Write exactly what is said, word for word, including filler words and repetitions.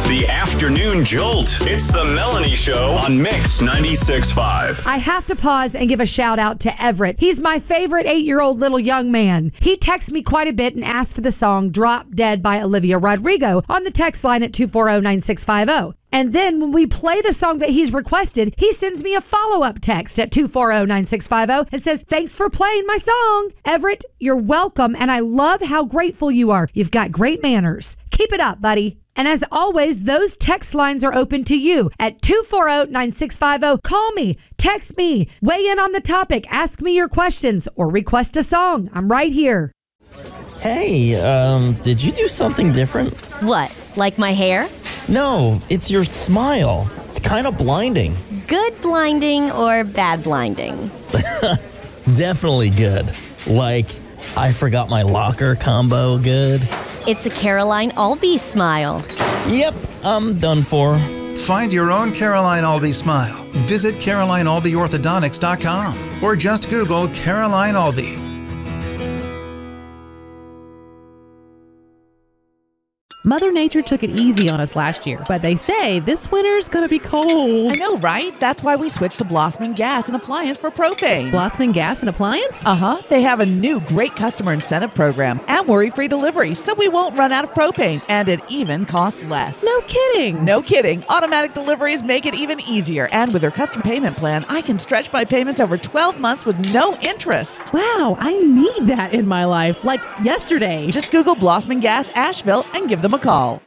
The afternoon jolt. It's the Melanie Show on Mix ninety-six point five. I have to pause and give a shout out to Everett. He's my favorite eight-year-old little young man. He texts me quite a bit and asks for the song Drop Dead by Olivia Rodrigo on the text line at two four zero, nine six five zero. And then when we play the song that he's requested, he sends me a follow-up text at two four zero, nine six five zero and says, thanks for playing my song. Everett, you're welcome, and I love how grateful you are. You've got great manners. Keep it up, buddy. And as always, those text lines are open to you at two four zero, nine six five zero. Call me, text me, weigh in on the topic, ask me your questions, or request a song. I'm right here. Hey, um, did you do something different? What, like my hair? No, it's your smile. It's kind of blinding. Good blinding or bad blinding? Definitely good. Like, I forgot my locker combo good. It's a Caroline Albee smile. Yep, I'm done for. Find your own Caroline Albee smile. Visit Caroline Albee Orthodontics dot com or just Google Caroline Albee. Mother Nature took it easy on us last year, but they say this winter's gonna be cold. I know, right? That's why we switched to Blossman Gas and Appliance for propane. Blossman Gas and Appliance? Uh-huh. They have a new great customer incentive program and worry-free delivery, so we won't run out of propane, and it even costs less. No kidding. No kidding. Automatic deliveries make it even easier, and with their custom payment plan, I can stretch my payments over twelve months with no interest. Wow, I need that in my life, like yesterday. Just Google Blossman Gas Asheville and give them a call.